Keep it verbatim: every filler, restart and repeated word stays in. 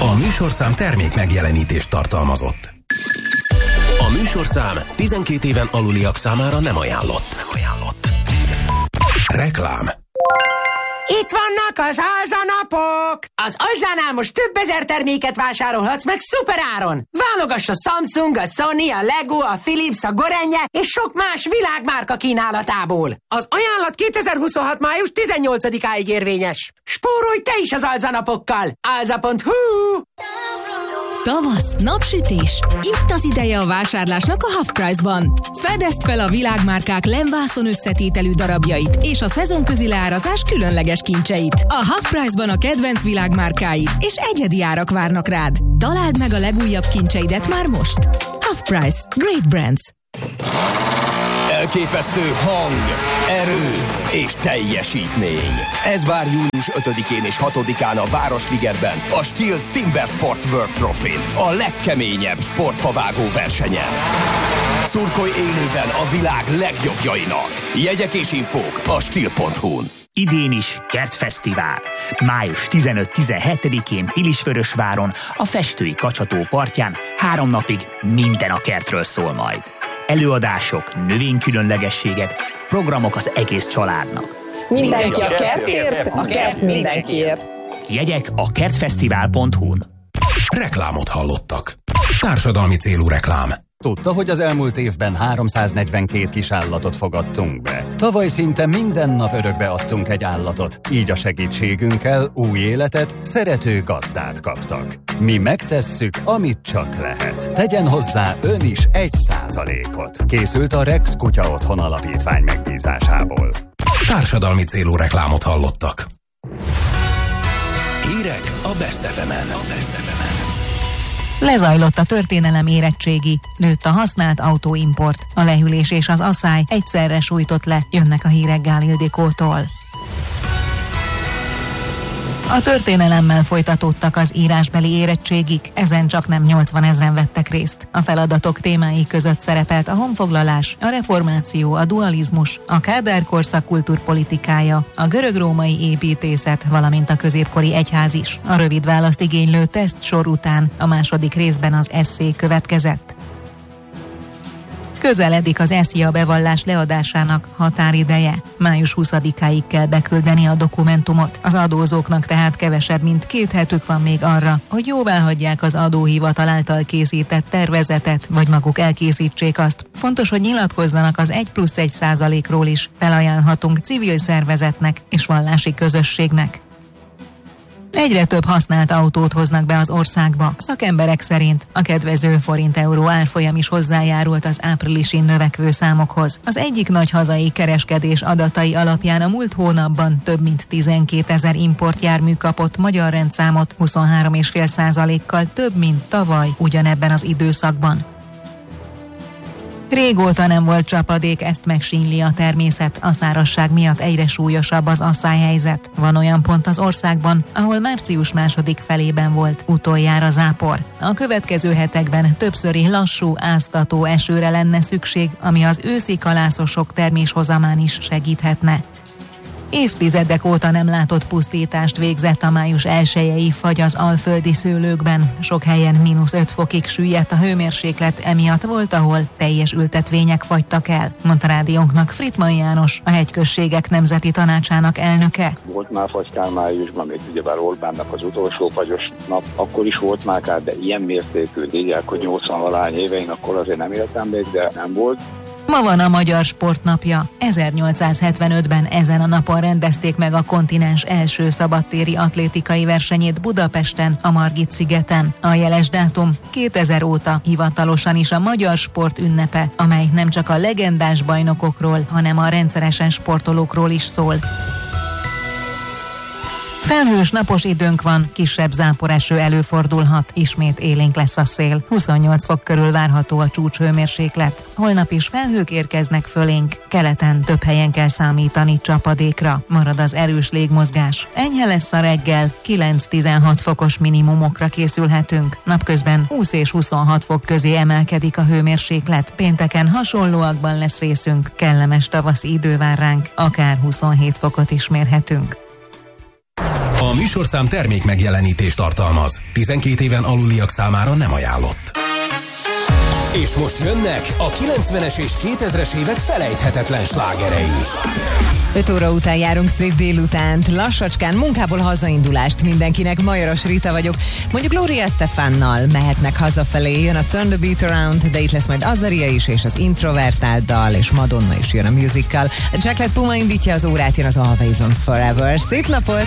A műsorszám termék megjelenítést tartalmazott. A műsorszám tizenkét éven aluliak számára nem ajánlott. Nem ajánlott. Reklám. Itt vannak az Alza-napok! Az Alzánál most több ezer terméket vásárolhatsz meg szuperáron! Válogass a Samsung, a Sony, a Lego, a Philips, a Gorenje és sok más világmárka kínálatából. Az ajánlat kétezer-huszonhat. május tizennyolcadikáig érvényes. Spórolj te is az Alza-napokkal! alza pont hu. Tavasz, napsütés. Itt az ideje a vásárlásnak a Half Price-ban. Fedezd fel a világmárkák lemvászon összetételű darabjait és a szezonközi leárazás különleges kincseit. A Half Price-ban a kedvenc világmárkáid és egyedi árak várnak rád. Találd meg a legújabb kincseidet már most. Half Price. Great Brands. Elképesztő hang, erő és teljesítmény. Ez vár június ötödikén és hatodikán a Városligetben, a Steel Timber Sports World Trophy-n, a legkeményebb sportfavágó versenyen. Szurkolj élőben a világ legjobbjainak. Jegyek és infók a steel pont hu-n. Idén is Kertfesztivál. május tizenöt-tizenhetedikén Pilisvörösváron, a Festői Kacsató partján három napig minden a kertről szól majd. Előadások, növénykülönlegességek, programok az egész családnak. Mindenki a kertért, a kert mindenkiért. Jegyek a kertfesztivál pont hu-n. Reklámot hallottak. Társadalmi célú reklám. Tudta, hogy az elmúlt évben háromszáznegyvenkét kisállatot fogadtunk be. Tavaly szinte minden nap örökbe adtunk egy állatot, így a segítségünkkel új életet, szerető gazdát kaptak. Mi megtesszük, amit csak lehet. Tegyen hozzá ön is egy százalékot. Készült a Rex Kutya Otthon Alapítvány megbízásából. Társadalmi célú reklámot hallottak. Hírek a Best ef emen. A Best ef emen. Lezajlott a történelem érettségi, nőtt a használt autóimport, a lehűlés és az aszály egyszerre sújtott le, jönnek a hírek Gál Ildikótól. A történelemmel folytatódtak az írásbeli érettségik, ezen csak nem nyolcvanezren vettek részt. A feladatok témái között szerepelt a honfoglalás, a reformáció, a dualizmus, a Kádár korszak kultúrpolitikája, a görög-római építészet, valamint a középkori egyház is. A rövid választ igénylő teszt sor után a második részben az esszé következett. Közeledik az eszia bevallás leadásának határideje. május huszadikáig kell beküldeni a dokumentumot. Az adózóknak tehát kevesebb, mint két hetük van még arra, hogy jóváhagyják az adóhivatal által készített tervezetet, vagy maguk elkészítsék azt. Fontos, hogy nyilatkozzanak az egy plusz egy százalékról is. Felajánlhatunk civil szervezetnek és vallási közösségnek. Egyre több használt autót hoznak be az országba. Szakemberek szerint a kedvező forint-euró árfolyam is hozzájárult az áprilisi növekvő számokhoz. Az egyik nagy hazai kereskedés adatai alapján a múlt hónapban több mint tizenkétezer importjármű kapott magyar rendszámot, huszonhárom egész öt százalékkal több, mint tavaly ugyanebben az időszakban. Régóta nem volt csapadék, ezt megsínli a természet. A szárazság miatt egyre súlyosabb az asszályhelyzet. Van olyan pont az országban, ahol március második felében volt utoljára zápor. A következő hetekben többszöri lassú, áztató esőre lenne szükség, ami az őszi kalászosok terméshozamán is segíthetne. Évtizedek óta nem látott pusztítást végzett a május elsejei fagy az alföldi szőlőkben. Sok helyen mínusz öt fokig süllyedt a hőmérséklet, emiatt volt, ahol teljes ültetvények fagytak el, mondta rádiónknak Frittmann János, a Hegyközségek Nemzeti Tanácsának elnöke. Volt már fagykár májusban, még ugyebár Orbánnak az utolsó fagyos nap, akkor is volt már kár, de ilyen mértékű, így hogy nyolcvan-valány évein, akkor azért nem éltem még, de nem volt. Ma van a Magyar Sportnapja. ezernyolcszázhetvenötben ezen a napon rendezték meg a kontinens első szabadtéri atlétikai versenyét Budapesten, a Margit-szigeten. A jeles dátum kétezer óta hivatalosan is a magyar sport ünnepe, amely nem csak a legendás bajnokokról, hanem a rendszeresen sportolókról is szól. Felhős napos időnk van, kisebb záporeső előfordulhat, ismét élénk lesz a szél. huszonnyolc fok körül várható a csúcshőmérséklet. Holnap is felhők érkeznek fölénk, keleten több helyen kell számítani csapadékra. Marad az erős légmozgás. Enyhe lesz a reggel, kilenc-tizenhat fokos minimumokra készülhetünk. Napközben húsz és huszonhat fok közé emelkedik a hőmérséklet. Pénteken hasonlóakban lesz részünk, kellemes tavaszi idő vár ránk, akár huszonhét fokot is mérhetünk. A műsorszám termék megjelenítést tartalmaz. tizenkét éven aluliak számára nem ajánlott. És most jönnek a kilencvenes és kétezres évek felejthetetlen slágerei. öt óra után járunk szép délutánt, lassacskán munkából hazaindulást mindenkinek. Majoros Rita vagyok. Mondjuk Gloria Estefannal mehetnek hazafelé, jön a Turn the Beat Around, de itt lesz majd Azaria is, és az Introvertált dal, és Madonna is jön a musical. Chocolate Puma indítja az órát, jön az Always on Forever. Szép napot!